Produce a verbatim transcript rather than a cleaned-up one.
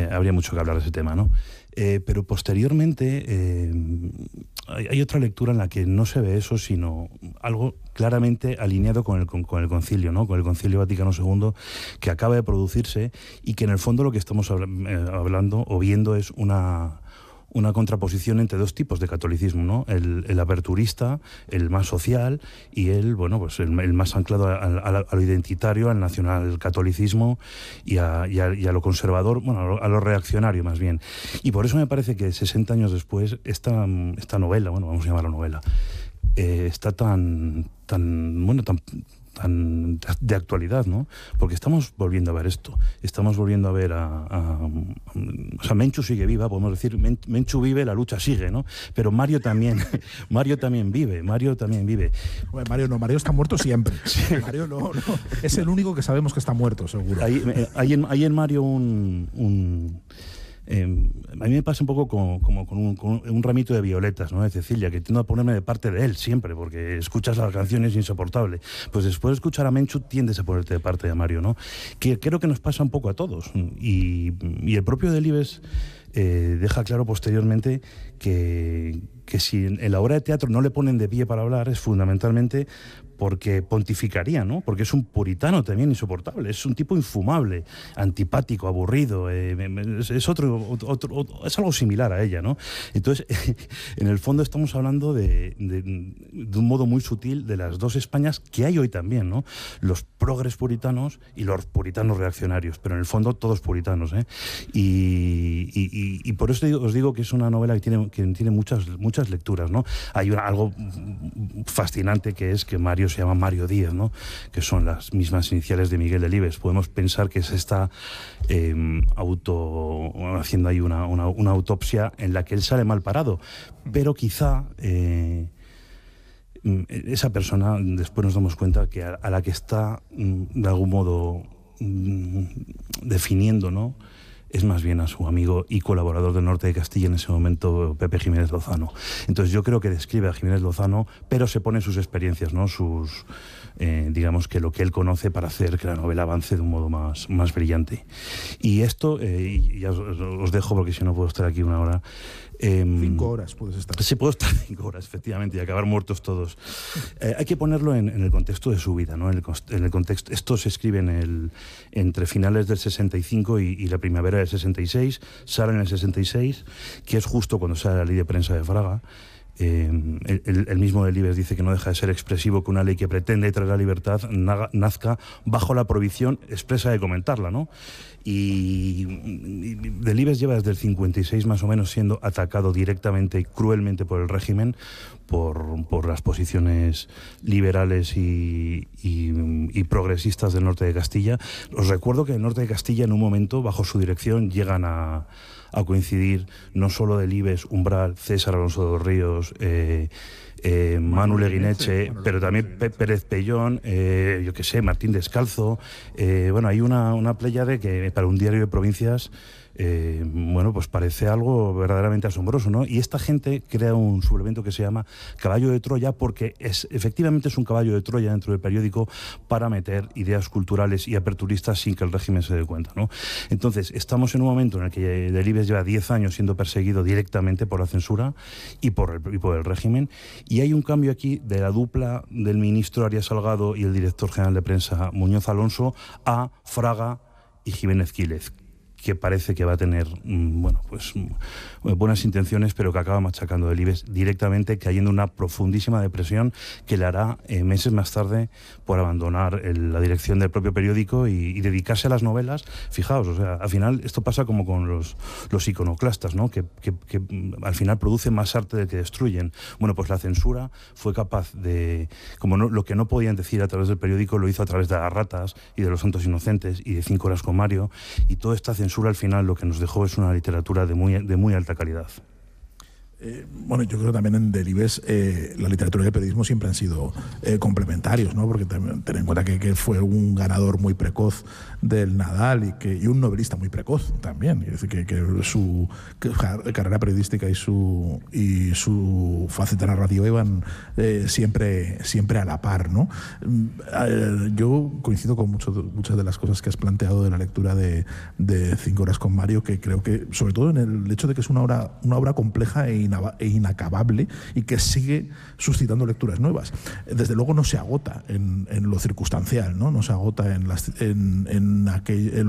eh, habría mucho que hablar de ese tema, ¿no? Eh, pero posteriormente eh, hay, hay otra lectura en la que no se ve eso, sino algo claramente alineado con el, con, con el concilio, ¿no? Con el Concilio Vaticano segundo, que acaba de producirse y que en el fondo lo que estamos habla, eh, hablando o viendo es una... una contraposición entre dos tipos de catolicismo, ¿no? El, el aperturista, el más social, y el, bueno, pues el, el más anclado a, a, a lo identitario, al nacionalcatolicismo y a, y, a, y a lo conservador, bueno, a lo, a lo reaccionario más bien. Y por eso me parece que sesenta años después esta, esta novela, bueno, vamos a llamarla novela, eh, está tan, tan, bueno, tan... tan de actualidad, ¿no? Porque estamos volviendo a ver esto, estamos volviendo a ver a... a, a o sea, Menchu sigue viva, podemos decir, Men, Menchu vive, la lucha sigue, ¿no? Pero Mario también, Mario también vive, Mario también vive. Bueno, Mario no, Mario está muerto siempre. Sí. Mario no, no, es el único que sabemos que está muerto, seguro. Hay, hay, en, hay en Mario un... un Eh, a mí me pasa un poco como, como con, un, con un ramito de violetas, ¿no? De Cecilia, que tiendo a ponerme de parte de él siempre, porque escuchas la canción y es insoportable. Pues después de escuchar a Menchu tiendes a ponerte de parte de Mario, ¿no? Que creo que nos pasa un poco a todos. Y, y el propio Delibes eh, deja claro posteriormente que, que si en la obra de teatro no le ponen de pie para hablar es fundamentalmente porque pontificaría, ¿no? Porque es un puritano también insoportable, es un tipo infumable, antipático, aburrido, eh, es, es otro, otro, otro, es algo similar a ella, ¿no? Entonces, en el fondo estamos hablando de, de, de un modo muy sutil de las dos Españas que hay hoy también, ¿no? Los progres puritanos y los puritanos reaccionarios, pero en el fondo todos puritanos, ¿eh? Y, y, y, y por eso digo, os digo que es una novela que tiene, que tiene muchas, muchas lecturas, ¿no? Hay una, algo fascinante que es que Mario se llama Mario Díaz, ¿no? Que son las mismas iniciales de Miguel Delibes. Podemos pensar que se está eh, auto haciendo ahí una, una, una autopsia en la que él sale mal parado, pero quizá eh, esa persona, después nos damos cuenta que a, a la que está de algún modo definiendo, ¿no? Es más bien a su amigo y colaborador del norte de Castilla en ese momento, Pepe Jiménez Lozano. Entonces yo creo que describe a Jiménez Lozano, pero se pone sus experiencias, ¿no? Sus, eh, digamos que lo que él conoce para hacer que la novela avance de un modo más, más brillante. Y esto, eh, y ya os, os dejo porque si no puedo estar aquí una hora. Eh, cinco horas puedes estar. Sí, puedo estar cinco horas, efectivamente, y acabar muertos todos. Eh, hay que ponerlo en, en el contexto de su vida, ¿no? En el, en el contexto, esto se escribe en el, entre finales del sesenta y cinco y, y la primavera del sesenta y seis, sale en el sesenta y seis, que es justo cuando sale la ley de prensa de Fraga. Eh, el, el mismo Delibes dice que no deja de ser expresivo que una ley que pretende traer la libertad nazca bajo la prohibición expresa de comentarla, ¿no? Y, y Delibes lleva desde el cincuenta y seis más o menos siendo atacado directamente y cruelmente por el régimen, por, por las posiciones liberales y, y, y progresistas del norte de Castilla. Os recuerdo que el norte de Castilla en un momento, bajo su dirección, llegan a a coincidir no solo Delibes, Umbral, César Alonso de los Ríos, eh, eh, Manu Leguineche, pero también Pérez Pellón, eh, yo qué sé, Martín Descalzo. Eh, bueno, hay una, una pléyade que para un diario de provincias, eh, bueno, pues parece algo verdaderamente asombroso, ¿no? Y esta gente crea un suplemento que se llama Caballo de Troya porque es, efectivamente es un caballo de Troya dentro del periódico para meter ideas culturales y aperturistas sin que el régimen se dé cuenta, ¿no? Entonces, estamos en un momento en el que Delibes lleva diez años siendo perseguido directamente por la censura y por el, y por el régimen, y hay un cambio aquí de la dupla del ministro Arias Salgado y el director general de prensa Muñoz Alonso a Fraga y Jiménez Quílez, que parece que va a tener, bueno, pues buenas intenciones, pero que acaba machacando a Delibes directamente, cayendo en una profundísima depresión que le hará eh, meses más tarde por abandonar el, la dirección del propio periódico y, y dedicarse a las novelas. Fijaos, o sea, al final esto pasa como con los, los iconoclastas, ¿no? Que, que, que al final producen más arte del que destruyen. Bueno, pues la censura fue capaz de, como no, lo que no podían decir a través del periódico, lo hizo a través de Las ratas y de Los santos inocentes y de Cinco horas con Mario, y toda esta censura al final lo que nos dejó es una literatura de muy, de muy alta calidad. Eh, bueno, yo creo que también en Delibes eh, la literatura y el periodismo siempre han sido eh, complementarios, ¿no? Porque también, ten en cuenta que, que fue un ganador muy precoz del Nadal y, que, y un novelista muy precoz también. Es decir, que, que su que, carrera periodística y su, y su faceta narrativa iban eh, siempre, siempre a la par, ¿no? Eh, yo coincido con mucho, muchas de las cosas que has planteado de la lectura de, de Cinco horas con Mario, que creo que, sobre todo en el hecho de que es una obra, una obra compleja e e inacabable y que sigue suscitando lecturas nuevas. Desde luego no se agota en, en lo circunstancial, ¿no? No se agota en, las, en, en, aquel, en